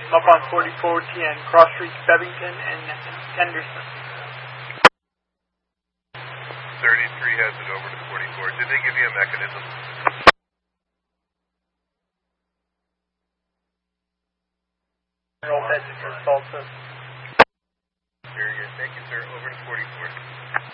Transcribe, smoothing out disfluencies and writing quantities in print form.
I'm up on 4410, cross streets Bevington and Henderson. 33 has it over to 44. Did they give you a mechanism? Roll heads for Tulsa. Very good. Thank you, sir. Over to 44.